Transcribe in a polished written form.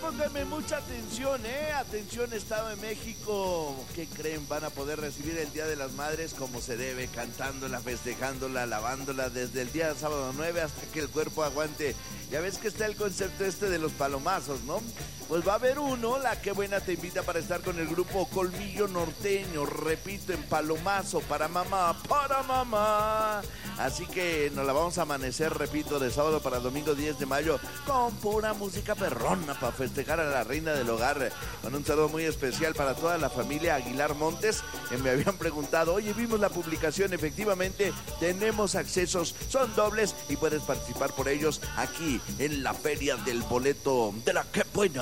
pónganme mucha atención, atención Estado de México. ¿Qué creen? Van a poder recibir el Día de las Madres como se debe, cantándola, festejándola, alabándola desde el día sábado 9 hasta que el cuerpo aguante. Ya ves que está el concepto de los palomazos, ¿no? Pues va a haber uno, La Qué Buena te invita para estar con el grupo Colmillo Norteño, repito, en palomazo, para mamá. Así que nos la vamos a amanecer, repito, de sábado para domingo 10 de mayo, con pura música perrona para festejar a la reina del hogar. Con un saludo muy especial para toda la familia Aguilar Montes, que me habían preguntado, oye, vimos la publicación, efectivamente, tenemos accesos, son dobles y puedes participar por ellos aquí en la Feria del Boleto de La Qué Buena.